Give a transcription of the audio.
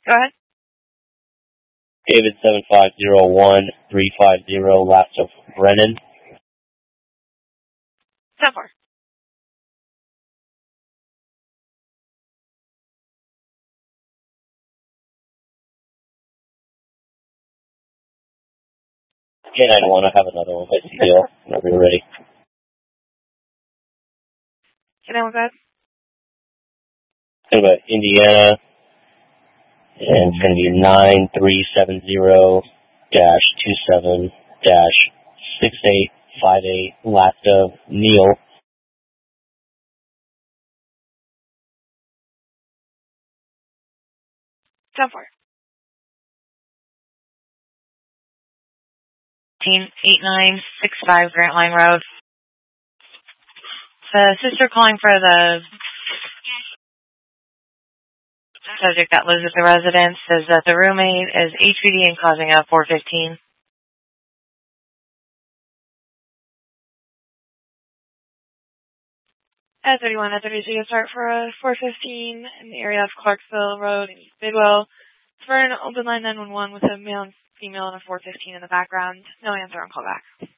Go ahead. David 7501350, last of Brennan. 10-4. And I don't want to have another one by CDL whenever you're ready. Can I go ahead? Think about Indiana, and it's going to be 9370-27-6858, last of Neil. Ten four. 8965 Grant Line Road. The sister calling for the subject that lives at the residence says that the roommate is HPD and causing a 415. At 31 at 32 start for a 415 in the area of Clarksville Road in East Bidwell. For an open line 911 with a male and female and a 415 in the background. No answer on callback.